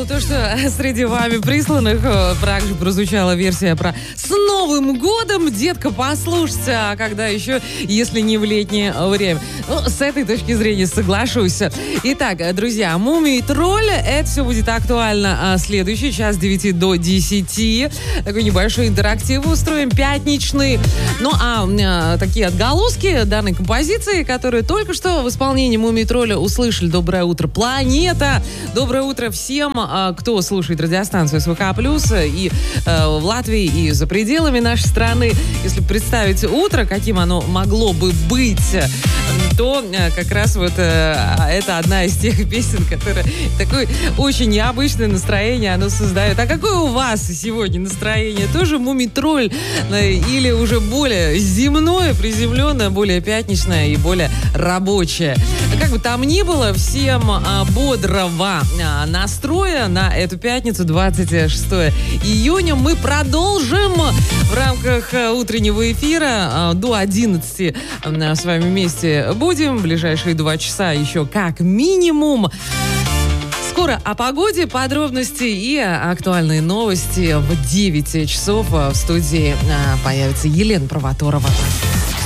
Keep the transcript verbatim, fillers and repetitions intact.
то, что среди вами присланных также прозвучала версия про «С Новым годом, детка, послушайте», а когда еще, если не в летнее время. Ну, с этой точки зрения соглашусь. Итак, друзья, «Мумий тролль», это все будет актуально следующий час с девяти до десяти. Такой небольшой интерактив устроим, пятничный. Ну, а такие отголоски данной композиции, которые только что в исполнении «Мумий тролля» услышали. Доброе утро, планета! Доброе утро всем, кто слушает радиостанцию СВХ плюс и э, в Латвии, и за пределами нашей страны. Если представить утро, каким оно могло бы быть, то э, как раз вот э, это одна из тех песен, которая такое очень необычное настроение оно создает. А какое у вас сегодня настроение? Тоже «Мумий тролль» э, или уже более земное, приземленное, более пятничное и более рабочее? Как бы там ни было, всем э, бодрого э, настроя на эту пятницу, двадцать шестое июня. Мы продолжим в рамках утреннего эфира до одиннадцати с вами вместе будем. В ближайшие два часа еще как минимум. Скоро о погоде, подробности и актуальные новости в девять часов в студии появится Елена Провоторова.